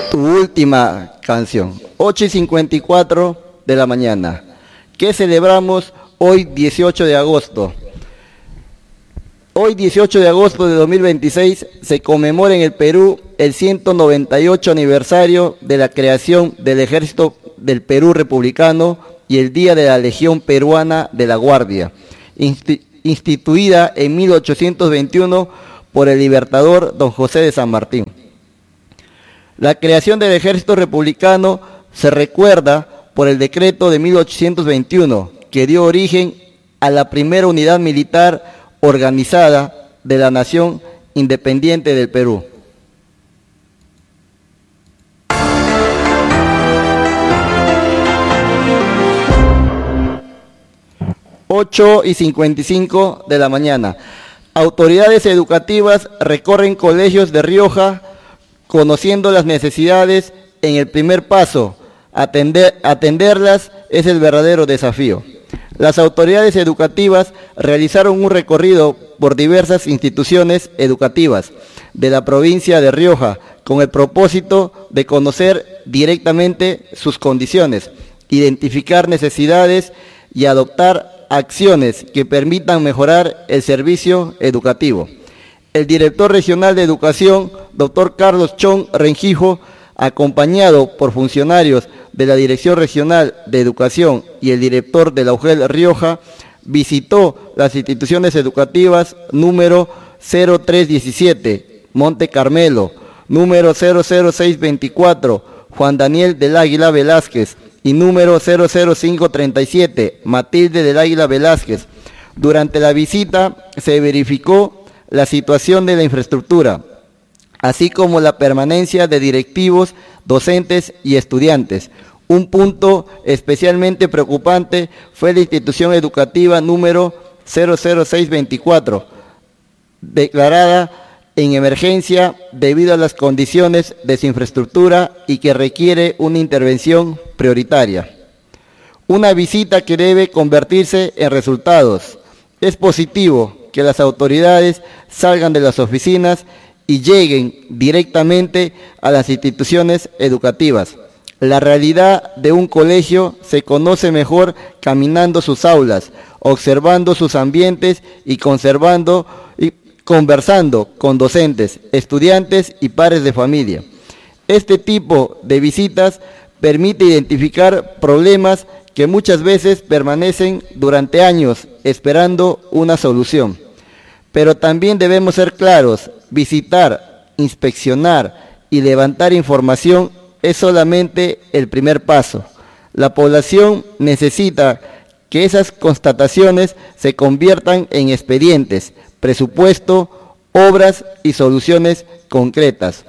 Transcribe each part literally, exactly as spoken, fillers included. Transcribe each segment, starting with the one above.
Tu última canción, ocho y cincuenta y cuatro de la mañana. ¿Qué celebramos hoy dieciocho de agosto? Hoy dieciocho de agosto de dos mil veintiséis se conmemora en el Perú el ciento noventa y ocho aniversario de la creación del Ejército del Perú Republicano y el Día de la Legión Peruana de la Guardia, insti- instituida en mil ochocientos veintiuno por el libertador don José de San Martín. La creación del Ejército Republicano se recuerda por el decreto de mil ochocientos veintiuno, que dio origen a la primera unidad militar organizada de la nación independiente del Perú. ocho y cincuenta y cinco de la mañana. Autoridades educativas recorren colegios de Rioja conociendo las necesidades en el primer paso. Atender, atenderlas es el verdadero desafío. Las autoridades educativas realizaron un recorrido por diversas instituciones educativas de la provincia de Rioja con el propósito de conocer directamente sus condiciones, identificar necesidades y adoptar acciones que permitan mejorar el servicio educativo. El director regional de educación, doctor Carlos Chong Rengijo, acompañado por funcionarios de la Dirección Regional de Educación y el director de la U G E L Rioja, visitó las instituciones educativas número cero tres diecisiete, Monte Carmelo, número cero cero seis veinticuatro, Juan Daniel del Águila Velázquez, y número cero cero cinco treinta y siete, Matilde del Águila Velázquez. Durante la visita se verificó la situación de la infraestructura, así como la permanencia de directivos, docentes y estudiantes. Un punto especialmente preocupante fue la institución educativa número cero cero seis veinticuatro, declarada en emergencia debido a las condiciones de su infraestructura y que requiere una intervención prioritaria. Una visita que debe convertirse en resultados. Es positivo que las autoridades salgan de las oficinas y lleguen directamente a las instituciones educativas. La realidad de un colegio se conoce mejor caminando sus aulas, observando sus ambientes y conservando y conversando con docentes, estudiantes y padres de familia. Este tipo de visitas permite identificar problemas que muchas veces permanecen durante años esperando una solución. Pero también debemos ser claros, visitar, inspeccionar y levantar información es solamente el primer paso. La población necesita que esas constataciones se conviertan en expedientes, presupuesto, obras y soluciones concretas.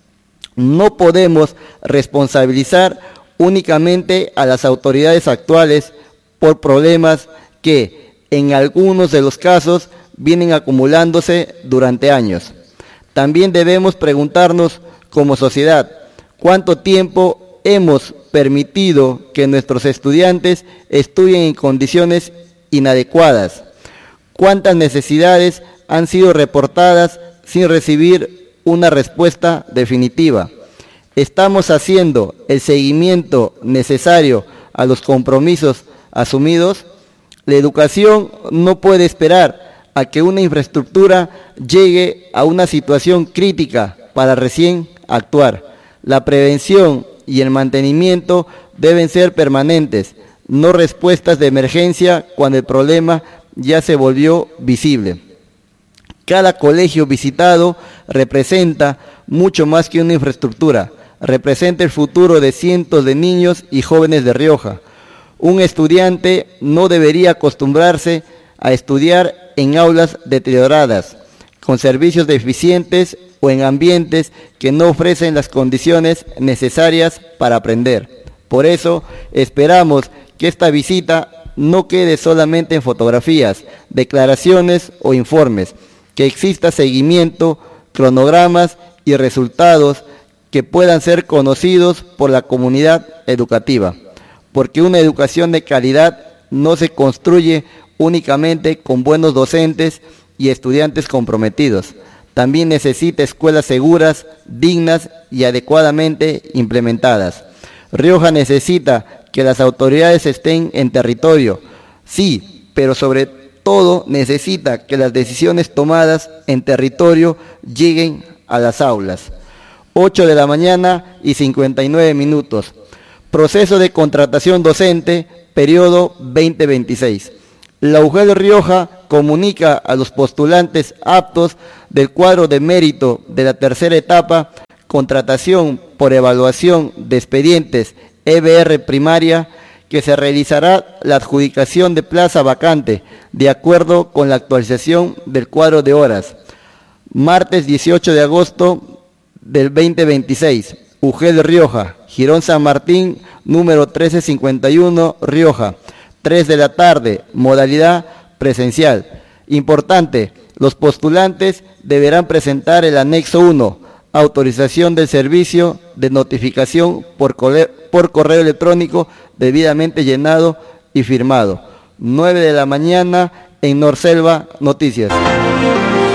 No podemos responsabilizar únicamente a las autoridades actuales por problemas que, en algunos de los casos, vienen acumulándose durante años. También debemos preguntarnos como sociedad, ¿cuánto tiempo hemos permitido que nuestros estudiantes estudien en condiciones inadecuadas? ¿Cuántas necesidades han sido reportadas sin recibir una respuesta definitiva? ¿Estamos haciendo el seguimiento necesario a los compromisos asumidos? La educación no puede esperar a que una infraestructura llegue a una situación crítica para recién actuar. La prevención y el mantenimiento deben ser permanentes, no respuestas de emergencia cuando el problema ya se volvió visible. Cada colegio visitado representa mucho más que una infraestructura, representa el futuro de cientos de niños y jóvenes de Rioja. Un estudiante no debería acostumbrarse a estudiar en aulas deterioradas, con servicios deficientes o en ambientes que no ofrecen las condiciones necesarias para aprender. Por eso, esperamos que esta visita no quede solamente en fotografías, declaraciones o informes, que exista seguimiento, cronogramas y resultados que puedan ser conocidos por la comunidad educativa, porque una educación de calidad no se construye únicamente con buenos docentes y estudiantes comprometidos. También necesita escuelas seguras, dignas y adecuadamente implementadas. Rioja necesita que las autoridades estén en territorio, sí, pero sobre todo necesita que las decisiones tomadas en territorio lleguen a las aulas. ocho de la mañana y cincuenta y nueve minutos. Proceso de contratación docente, periodo veinte veintiséis. La U G E L Rioja comunica a los postulantes aptos del cuadro de mérito de la tercera etapa, contratación por evaluación de expedientes E B R primaria, que se realizará la adjudicación de plaza vacante de acuerdo con la actualización del cuadro de horas. Martes dieciocho de agosto del veinte veintiséis, U G E L Rioja, Jirón San Martín, número trece cincuenta y uno, Rioja, tres de la tarde, modalidad presencial. Importante, los postulantes deberán presentar el anexo uno, autorización del servicio de notificación por correo, por correo electrónico debidamente llenado y firmado. nueve de la mañana en Norselva Noticias.